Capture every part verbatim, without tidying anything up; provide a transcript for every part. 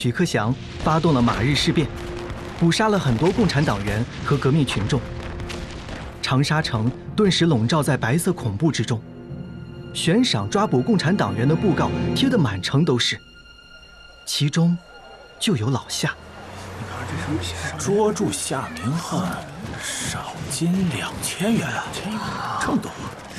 许克祥发动了马日事变，捕杀了很多共产党员和革命群众。长沙城顿时笼罩在白色恐怖之中，悬赏抓捕共产党员的布告贴得满城都是，其中就有老夏。 你看这上面写什么？捉住夏明翰，赏金两千元。这么多！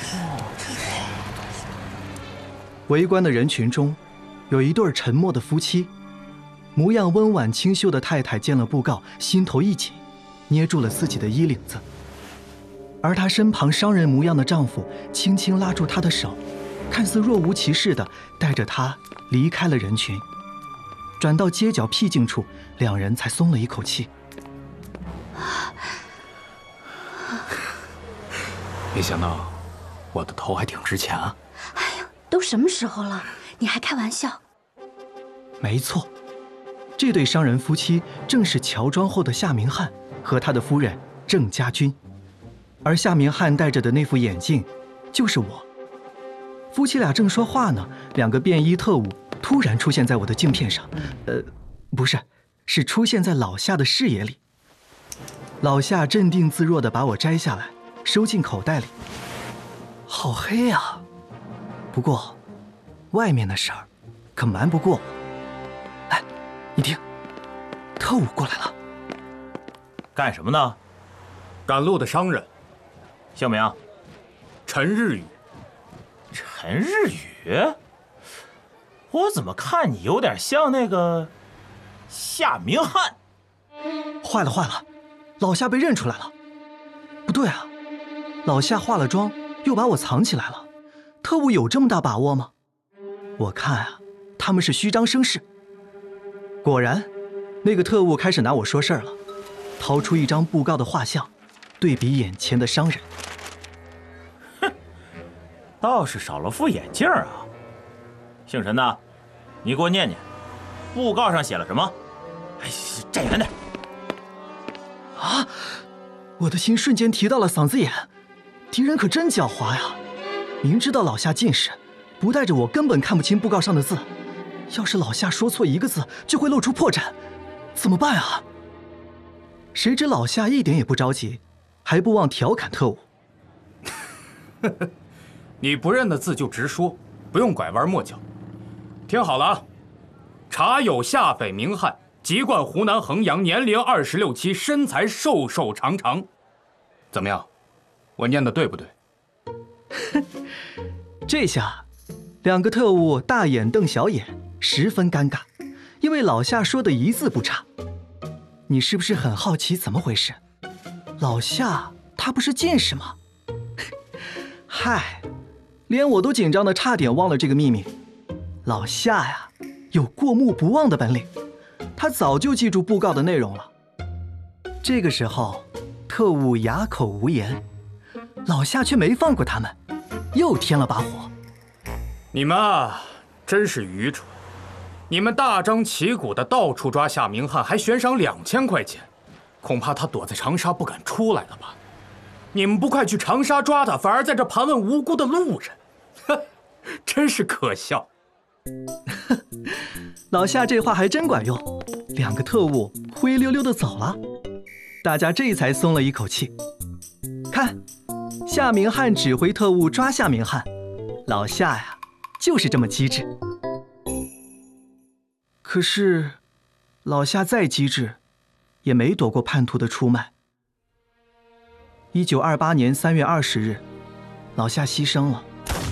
围观的人群中，有一对沉默的夫妻。模样温婉清秀的太太见了布告，心头一紧，捏住了自己的衣领子。而她身旁商人模样的丈夫轻轻拉住她的手，看似若无其事地带着她离开了人群。转到街角僻静处，两人才松了一口气。 没想到我的头还挺值钱啊！ 哎呀，都什么时候了，你还开玩笑？ 没错。这对商人夫妻正是乔装后的夏明翰和他的夫人郑家军，而夏明翰戴着的那副眼镜就是我。夫妻俩正说话呢，两个便衣特务突然出现在我的镜片上，呃，不是，是出现在老夏的视野里。老夏镇定自若地把我摘下来，收进口袋里。好黑啊！不过，外面的事儿可瞒不过我。你听，特务过来了。 干什么呢？ 赶路的商人。 姓名？ 陈日宇。 陈日宇？我怎么看你有点像那个夏明翰？ 坏了坏了，老夏被认出来了。不对啊，老夏化了妆，又把我藏起来了。特务有这么大把握吗？我看啊，他们是虚张声势。果然，那个特务开始拿我说事儿了，掏出一张布告的画像，对比眼前的商人。 哼，倒是少了副眼镜啊。姓陈的，你给我念念，布告上写了什么？哎，站远点。 啊！我的心瞬间提到了嗓子眼，敌人可真狡猾呀！明知道老夏近视，不带着我根本看不清布告上的字。要是老夏说错一个字，就会露出破绽，怎么办啊？谁知老夏一点也不着急，还不忘调侃特务：“ 你不认的字就直说，不用拐弯抹角。听好了啊，查有夏匪明翰，籍贯湖南衡阳，年龄二十六七，身材瘦瘦长长。怎么样？我念的对不对？” 这下，两个特务大眼瞪小眼。十分尴尬，因为老夏说的一字不差。你是不是很好奇怎么回事？老夏他不是近视吗？嗨，连我都紧张的差点忘了这个秘密。老夏呀，有过目不忘的本领，他早就记住布告的内容了。这个时候，特务哑口无言，老夏却没放过他们，又添了把火。 你们啊，真是愚蠢！你们大张旗鼓的到处抓夏明翰，还悬赏两千块钱，恐怕他躲在长沙不敢出来了吧？你们不快去长沙抓他，反而在这盘问无辜的路人，哼，真是可笑。 老夏这话还真管用，两个特务灰溜溜的走了，大家这才松了一口气。看，夏明翰指挥特务抓夏明翰，老夏呀，就是这么机智。可是，老夏再机智，也没躲过叛徒的出卖。一九二八年三月二十日，老夏牺牲了，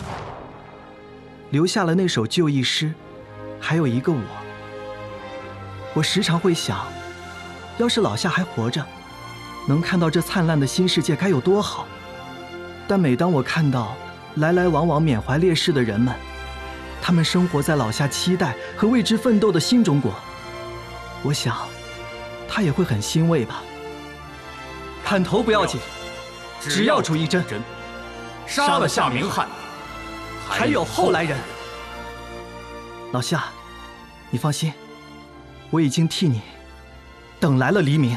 留下了那首就义诗，还有一个我。我时常会想，要是老夏还活着，能看到这灿烂的新世界该有多好。但每当我看到来来往往缅怀烈士的人们，他们生活在老夏期待和为之奋斗的新中国，我想，他也会很欣慰吧。砍头不要紧，只要出一针， 杀了夏明翰， 还有后来人。老夏，你放心，我已经替你等来了黎明。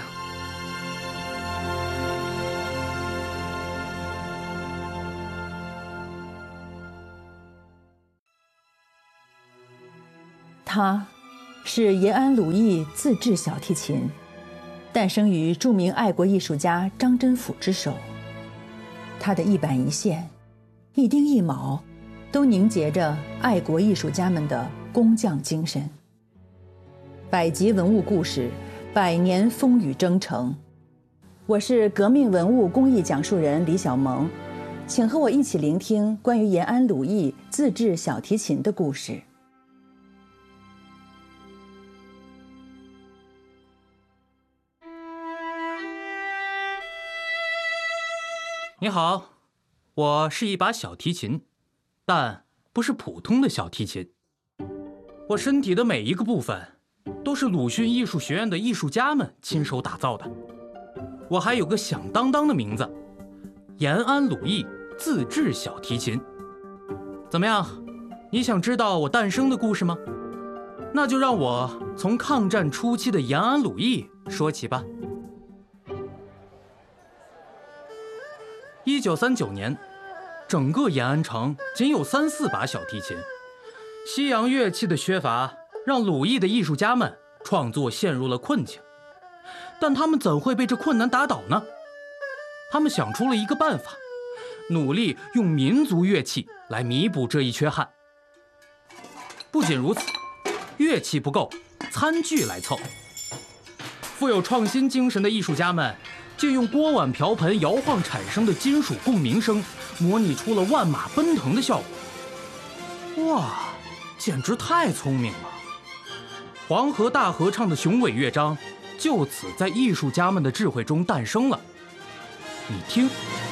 他是延安鲁艺自制小提琴，诞生于著名爱国艺术家张真甫之手。它的一板一线、一丁一卯，都凝结着爱国艺术家们的工匠精神。百集文物故事，百年风雨征程。我是革命文物工艺讲述人李小萌，请和我一起聆听关于延安鲁艺自制小提琴的故事。 你好，我是一把小提琴，但不是普通的小提琴。我身体的每一个部分都是鲁迅艺术学院的艺术家们亲手打造的。我还有个响当当的名字，延安鲁艺自制小提琴。怎么样，你想知道我诞生的故事吗？那就让我从抗战初期的延安鲁艺说起吧。一九三九年，整个延安城仅有三四把小提琴，西洋乐器的缺乏让鲁艺的艺术家们创作陷入了困境。但他们怎会被这困难打倒呢？他们想出了一个办法，努力用民族乐器来弥补这一缺憾。不仅如此，乐器不够，餐具来凑。富有创新精神的艺术家们就用锅碗瓢盆摇晃产生的金属共鸣声，模拟出了万马奔腾的效果。哇，简直太聪明了！黄河大合唱的雄伟乐章就此在艺术家们的智慧中诞生了。你听，